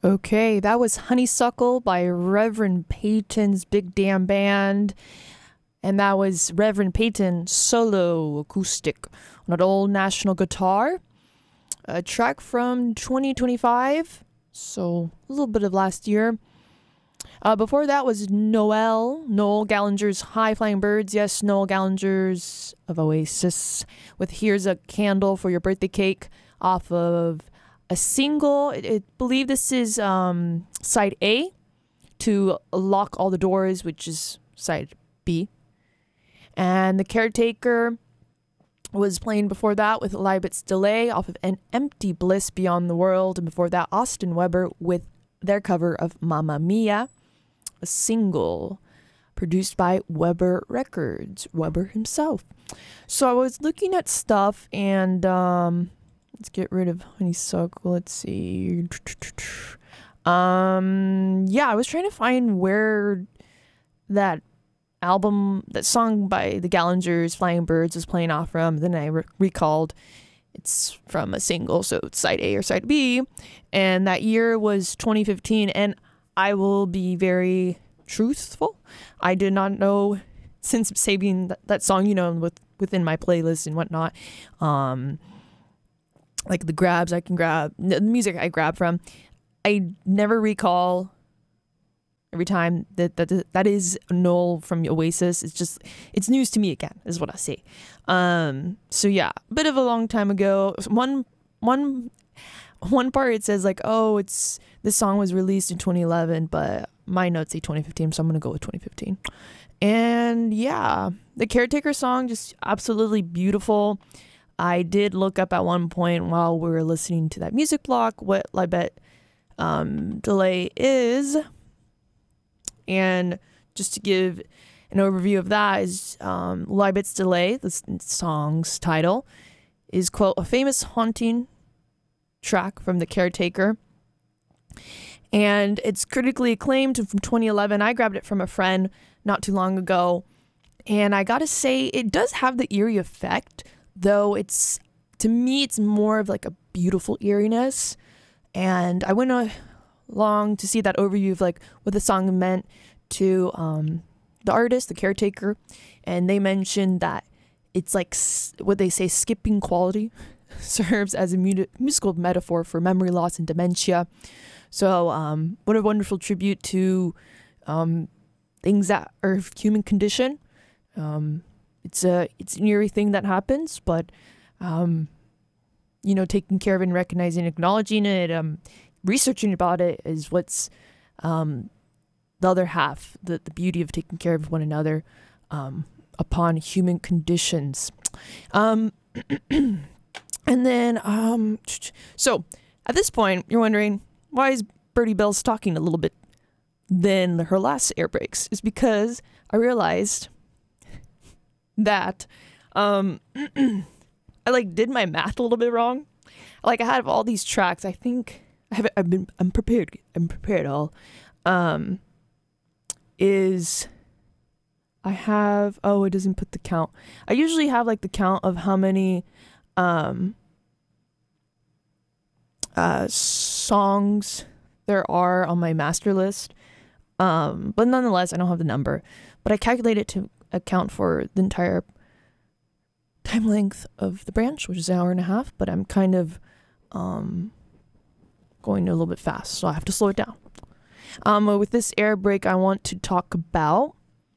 Okay, that was Honeysuckle by Reverend Peyton's Big Damn Band. And that was Reverend Peyton solo acoustic on an old national guitar. A track from 2025, so a little bit of last year. Before that was Noel Gallinger's High Flying Birds. Yes, Noel Gallinger's of Oasis with Here's a Candle for Your Birthday Cake off of a single. I believe this is side A to Lock All the Doors, which is side B. And The Caretaker was playing before that with Libet's Delay off of An Empty Bliss Beyond the World. And before that, Austin Weber with their cover of Mamma Mia, a single produced by Weber Records, Weber himself. So I was looking at stuff and let's get rid of Honeysuckle. Let's see. I was trying to find where that song by the Gallingers, Flying Birds, was playing off from. Then I recalled it's from a single, so it's side A or side B. And that year was 2015. And I will be very truthful. I did not know, since saving that song, within my playlist and whatnot, like the grabs I can grab, the music I grab from, I never recall every time that is Noel from Oasis. It's news to me again, is what I say. So yeah, a bit of a long time ago. One part it says like, oh, this song was released in 2011, but my notes say 2015, so I'm gonna go with 2015. And yeah, the Caretaker song, just absolutely beautiful. I did look up at one point while we were listening to that music block what Libet Delay is. And just to give an overview of that is Libet's Delay, the song's title, is, quote, a famous haunting track from The Caretaker. And it's critically acclaimed from 2011. I grabbed it from a friend not too long ago. And I gotta say, it does have the eerie effect, though to me, it's more of like a beautiful eeriness. And I went along to see that overview of like what the song meant to the artist, The Caretaker, and they mentioned that it's like what they say, skipping quality serves as a musical metaphor for memory loss and dementia. So what a wonderful tribute to things that are human condition. It's an eerie thing that happens, but taking care of it and recognizing, acknowledging it, researching about it is what's the other half, the beauty of taking care of one another upon human conditions. And then, so at this point, you're wondering, why is Birdie Bells talking a little bit than her last air breaks? Is because I realized that I did my math a little bit wrong. I have all these tracks. I think I'm prepared. I'm prepared. It doesn't put the count. I usually have the count of how many songs there are on my master list. But nonetheless, I don't have the number. But I calculate it to account for the entire time length of the branch, which is an hour and a half. But I'm kind of going a little bit fast, so I have to slow it down. With this air break, I want to talk about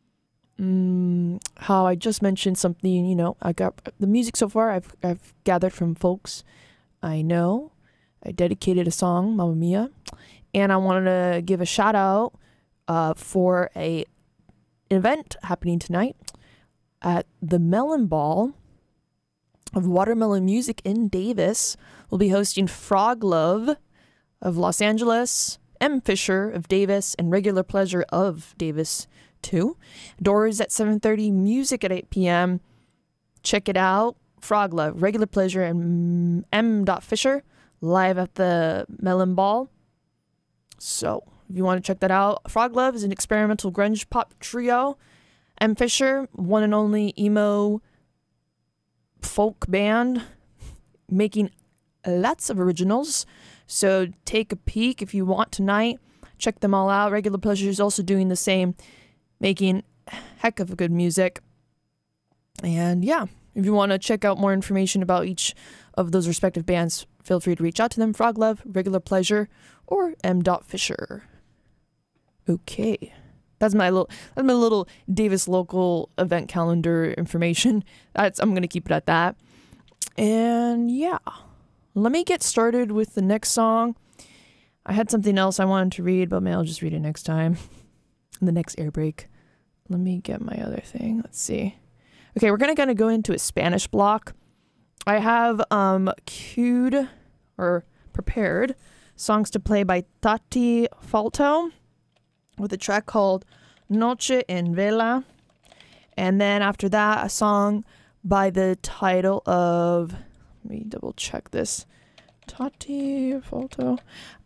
how I just mentioned something. I got the music so far. I've gathered from folks I know. I dedicated a song, Mamma Mia, and I wanted to give a shout out for an event happening tonight at the Melon Ball of Watermelon Music in Davis. We'll be hosting Frog Love of Los Angeles, M. Fisher of Davis, and Regular Pleasure of Davis too. Doors at 7:30, music at 8 p.m. Check it out. Frog Love, Regular Pleasure, and M. Fisher live at the Melon Ball. So if you want to check that out, Frog Love is an experimental grunge pop trio. M. Fisher, one and only emo folk band, making lots of originals. So take a peek if you want tonight. Check them all out. Regular Pleasure is also doing the same, making heck of good music. And yeah, if you want to check out more information about each of those respective bands, feel free to reach out to them. Frog Love, Regular Pleasure, or M. Fisher. Okay. That's my little Davis local event calendar information. I'm gonna keep it at that. And yeah, let me get started with the next song. I had something else I wanted to read, but maybe I'll just read it next time. In the next air break. Let me get my other thing. Let's see. Okay, we're gonna go into a Spanish block. I have queued or prepared songs to play by Tati Falto with a track called Noche en Vela. And then after that, a song by the title of, let me double check this, Tati Falto.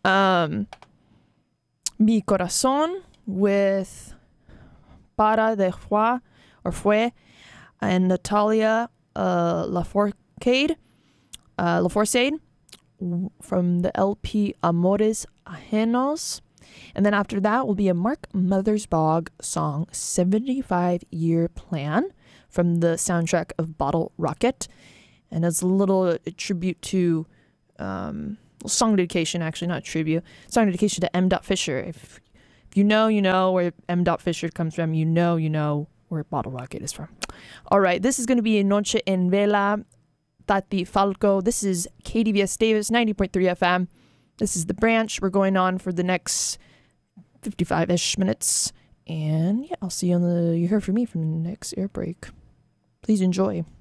Mi Corazón with Para de Fue and Natalia Lafourcade from the LP Amores Ajenos. And then after that will be a Mark Mothersbaugh song, 75-Year Plan, from the soundtrack of Bottle Rocket. And it's a little tribute to, song dedication, actually, not tribute, song dedication to M. Fisher. If you know where M. Fisher comes from, you know where Bottle Rocket is from. All right, this is going to be Noche en Vela, Tati Falco. This is KDVS Davis, 90.3 FM. This is The Branch. We're going on for the next 55-ish minutes. And yeah, I'll see you you hear from me from the next air break. Please enjoy.